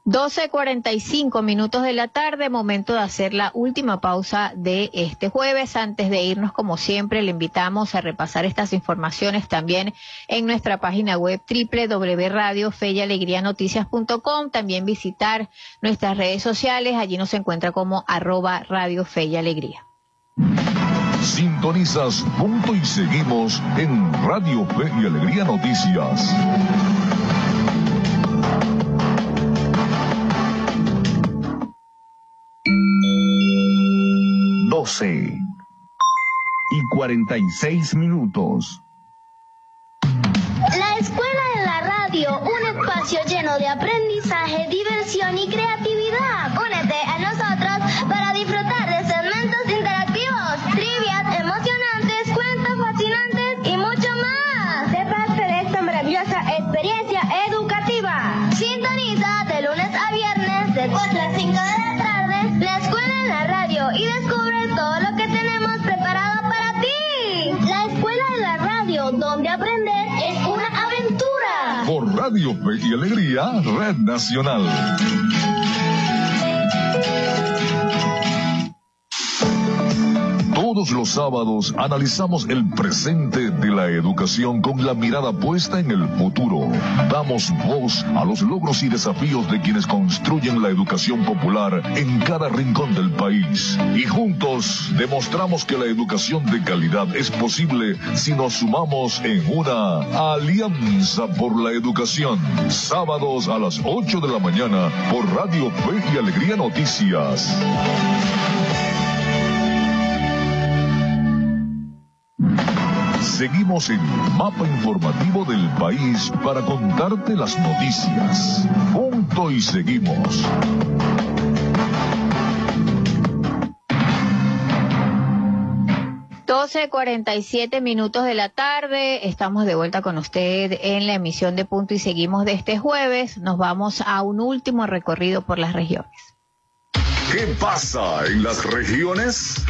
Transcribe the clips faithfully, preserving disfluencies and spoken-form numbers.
doce cuarenta y cinco minutos de la tarde, momento de hacer la última pausa de este jueves. Antes de irnos, como siempre, le invitamos a repasar estas informaciones también en nuestra página web doble u doble u doble u punto radio fe y alegría noticias punto com. También visitar nuestras redes sociales, allí nos encuentra como arroba Radio Fe y Alegría. Sintonizas Punto y Seguimos en Radio Fe y Alegría Noticias. doce y cuarenta y seis minutos. La Escuela de la Radio, un espacio lleno de aprendizaje, diversión y creatividad. Únete a nosotros para disfrutar de segmentos interactivos, trivias emocionantes, cuentos fascinantes y mucho más. Sé parte de esta maravillosa experiencia educativa. Sintoniza de lunes a viernes de cuatro a cinco de la tarde la Escuela de la Radio y descubre todo lo que tenemos preparado para ti. La Escuela de la Radio, donde aprender es una aventura. Por Radio Fe y Alegría, Red Nacional. Todos los sábados analizamos el presente de la educación con la mirada puesta en el futuro. Damos voz a los logros y desafíos de quienes construyen la educación popular en cada rincón del país. Y juntos demostramos que la educación de calidad es posible si nos sumamos en una alianza por la educación. Sábados a las ocho de la mañana por Radio Fe y Alegría Noticias. Seguimos en el mapa informativo del país para contarte las noticias. Punto y seguimos. doce cuarenta y siete minutos de la tarde, estamos de vuelta con usted en la emisión de Punto y Seguimos de este jueves. Nos vamos a un último recorrido por las regiones. ¿Qué pasa en las regiones?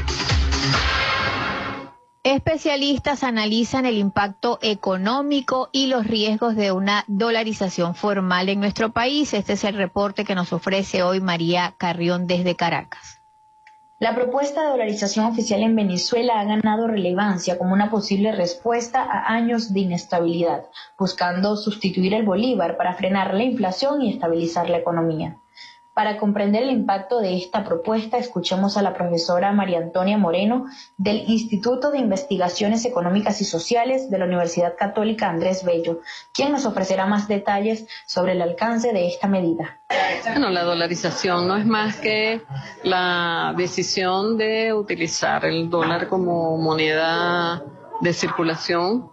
Especialistas analizan el impacto económico y los riesgos de una dolarización formal en nuestro país. Este es el reporte que nos ofrece hoy María Carrión desde Caracas. La propuesta de dolarización oficial en Venezuela ha ganado relevancia como una posible respuesta a años de inestabilidad, buscando sustituir el bolívar para frenar la inflación y estabilizar la economía. Para comprender el impacto de esta propuesta, escuchemos a la profesora María Antonia Moreno del Instituto de Investigaciones Económicas y Sociales de la Universidad Católica Andrés Bello, quien nos ofrecerá más detalles sobre el alcance de esta medida. Bueno, la dolarización no es más que la decisión de utilizar el dólar como moneda de circulación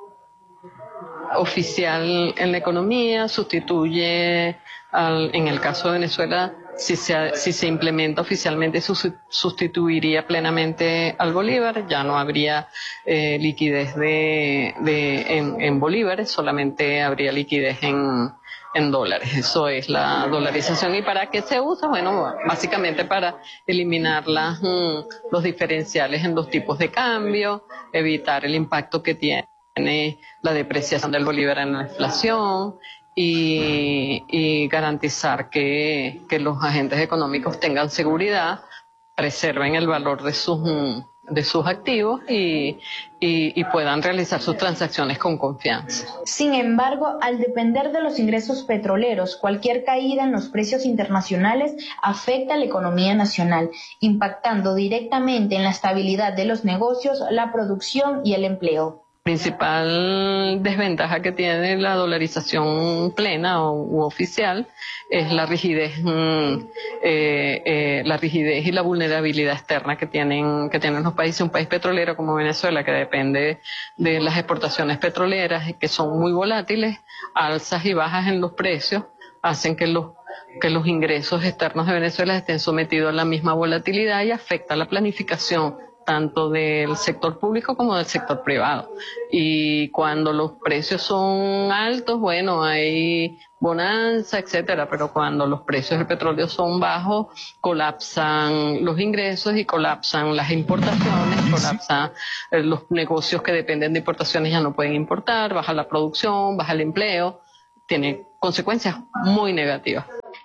oficial en la economía, sustituye al, en el caso de Venezuela, si se, si se implementa oficialmente, sustituiría plenamente al bolívar, ya no habría eh, liquidez de, de, en, en bolívares, solamente habría liquidez en, en dólares. Eso es la dolarización. ¿Y para qué se usa? Bueno, básicamente para eliminar las, los diferenciales en los tipos de cambio, evitar el impacto que tiene la depreciación del bolívar en la inflación y, y garantizar que, que los agentes económicos tengan seguridad, preserven el valor de sus, de sus activos y, y, y puedan realizar sus transacciones con confianza. Sin embargo, al depender de los ingresos petroleros, cualquier caída en los precios internacionales afecta a la economía nacional, impactando directamente en la estabilidad de los negocios, la producción y el empleo. Principal desventaja que tiene la dolarización plena o u oficial es la rigidez, eh, eh, la rigidez y la vulnerabilidad externa que tienen que tienen los países. Un país petrolero como Venezuela, que depende de las exportaciones petroleras, que son muy volátiles, alzas y bajas en los precios hacen que los que los ingresos externos de Venezuela estén sometidos a la misma volatilidad y afecta la planificación tanto del sector público como del sector privado. Y cuando los precios son altos, bueno, hay bonanza, etcétera, pero cuando los precios del petróleo son bajos, colapsan los ingresos y colapsan las importaciones, colapsan eh, los negocios que dependen de importaciones, ya no pueden importar, baja la producción, baja el empleo, tiene consecuencias muy negativas.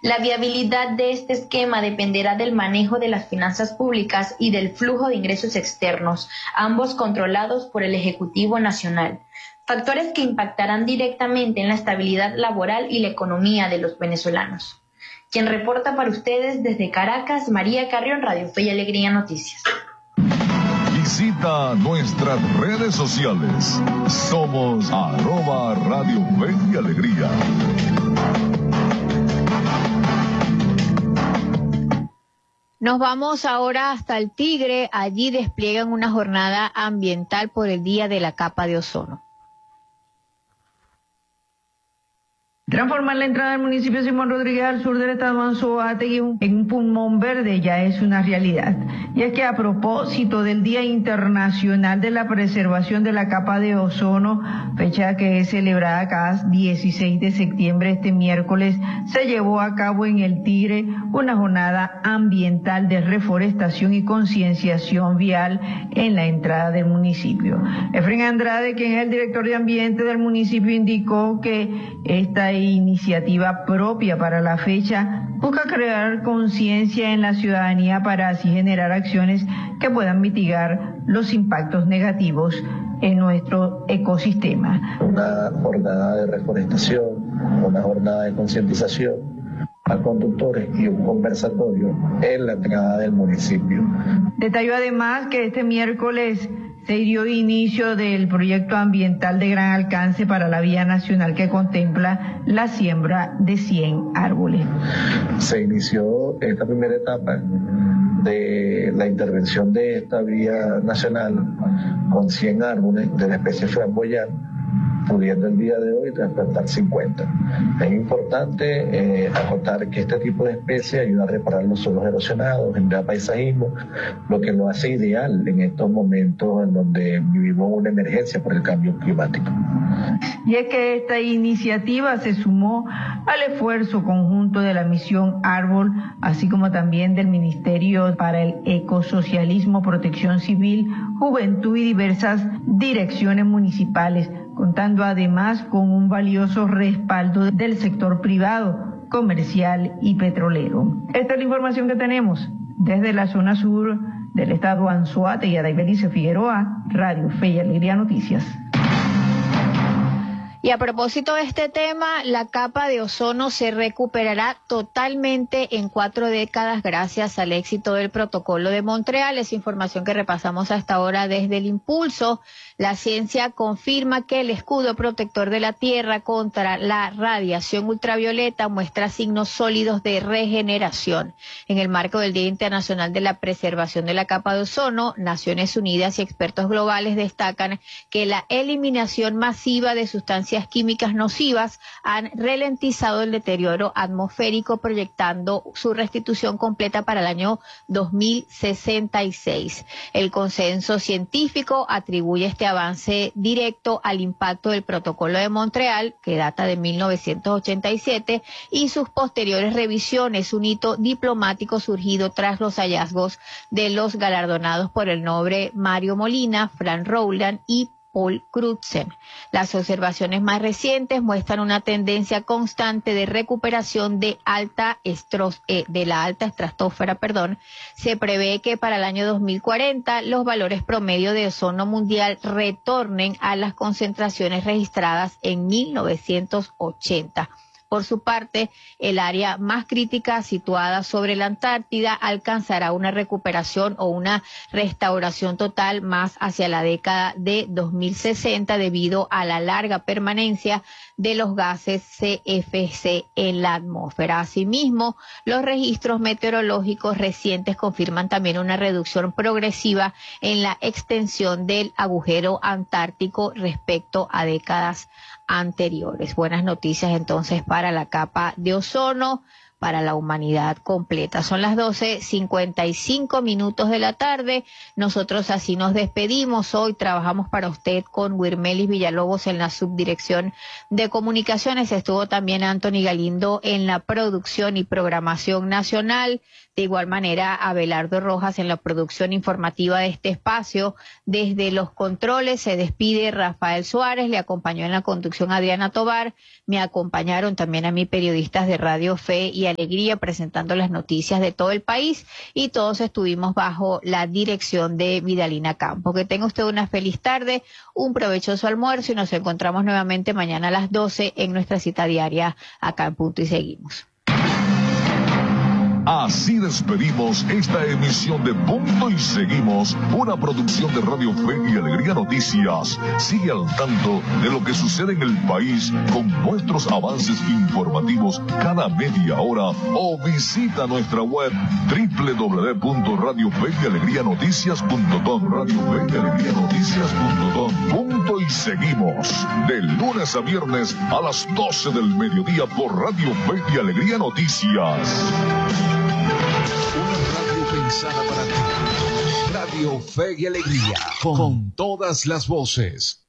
La viabilidad de este esquema dependerá del manejo de las finanzas públicas y del flujo de ingresos externos, ambos controlados por el Ejecutivo Nacional. Factores que impactarán directamente en la estabilidad laboral y la economía de los venezolanos. Quien reporta para ustedes desde Caracas, María Carrión, Radio Fe y Alegría Noticias. Visita nuestras redes sociales. Somos arroba Radio Fe y Alegría. Nos vamos ahora hasta el Tigre. Allí despliegan una jornada ambiental por el Día de la Capa de Ozono. Transformar la entrada del municipio Simón Rodríguez al sur del estado Anzoátegui en un pulmón verde ya es una realidad. Y es que a propósito del Día Internacional de la Preservación de la Capa de Ozono, fecha que es celebrada cada dieciséis de septiembre, este miércoles, se llevó a cabo en el Tigre una jornada ambiental de reforestación y concienciación vial en la entrada del municipio. Efren Andrade, quien es el director de ambiente del municipio, indicó que esta iniciativa propia para la fecha busca crear conciencia en la ciudadanía para así generar acciones que puedan mitigar los impactos negativos en nuestro ecosistema. Una jornada de reforestación, una jornada de concientización a conductores y un conversatorio en la entrada del municipio. Detalló además que este miércoles se dio inicio del proyecto ambiental de gran alcance para la vía nacional que contempla la siembra de cien árboles. Se inició esta primera etapa de la intervención de esta vía nacional con cien árboles de la especie framboyana, pudiendo el día de hoy trasplantar cincuenta. Es importante eh, acotar que este tipo de especie ayuda a reparar los suelos erosionados, genera paisajismo, lo que lo hace ideal en estos momentos en donde vivimos una emergencia por el cambio climático. Y es que esta iniciativa se sumó al esfuerzo conjunto de la Misión Árbol, así como también del Ministerio para el Ecosocialismo, Protección Civil, Juventud y diversas direcciones municipales, contando además con un valioso respaldo del sector privado, comercial y petrolero. Esta es la información que tenemos desde la zona sur del estado Anzoátegui. Adaibelice Figueroa, Radio Fe y Alegría Noticias. Y a propósito de este tema, la capa de ozono se recuperará totalmente en cuatro décadas gracias al éxito del Protocolo de Montreal. Es información que repasamos hasta ahora desde el Impulso. La ciencia confirma que el escudo protector de la Tierra contra la radiación ultravioleta muestra signos sólidos de regeneración. En el marco del Día Internacional de la Preservación de la Capa de Ozono, Naciones Unidas y expertos globales destacan que la eliminación masiva de sustancias químicas nocivas han ralentizado el deterioro atmosférico, proyectando su restitución completa para el año dos mil sesenta y seis. El consenso científico atribuye este avance directo al impacto del Protocolo de Montreal, que data de mil novecientos ochenta y siete, y sus posteriores revisiones, un hito diplomático surgido tras los hallazgos de los galardonados por el Nobel Mario Molina, Frank Rowland y Paul Crutzen. Las observaciones más recientes muestran una tendencia constante de recuperación de alta estros, eh, de la alta estratosfera, perdón. Se prevé que para el año dos mil cuarenta los valores promedio de ozono mundial retornen a las concentraciones registradas en mil novecientos ochenta. Por su parte, el área más crítica situada sobre la Antártida alcanzará una recuperación o una restauración total más hacia la década de dos mil sesenta debido a la larga permanencia de los gases C F C en la atmósfera. Asimismo, los registros meteorológicos recientes confirman también una reducción progresiva en la extensión del agujero antártico respecto a décadas anteriores. Buenas noticias entonces para la capa de ozono, para la humanidad completa. Son las doce cincuenta y cinco minutos de la tarde. Nosotros así nos despedimos. Hoy trabajamos para usted con Wirmelis Villalobos en la subdirección de comunicaciones. Estuvo también Anthony Galindo en la producción y programación nacional. De igual manera, Abelardo Rojas en la producción informativa de este espacio. Desde los controles se despide Rafael Suárez, le acompañó en la conducción Adriana Tobar, me acompañaron también a mí periodistas de Radio Fe y Alegría, presentando las noticias de todo el país, y todos estuvimos bajo la dirección de Vidalina Campo. Que tenga usted una feliz tarde, un provechoso almuerzo, y nos encontramos nuevamente mañana a las doce en nuestra cita diaria acá en Punto y Seguimos. Así despedimos esta emisión de Punto y Seguimos, una producción de Radio Fe y Alegría Noticias. Sigue al tanto de lo que sucede en el país con nuestros avances informativos cada media hora, o visita nuestra web doble u doble u doble u punto radio fe y alegría noticias punto com, radio fe y alegría noticias punto com. Punto y Seguimos, de lunes a viernes a las doce del mediodía por Radio Fe y Alegría Noticias. Una radio pensada para ti. Radio Fe y Alegría, con todas las voces.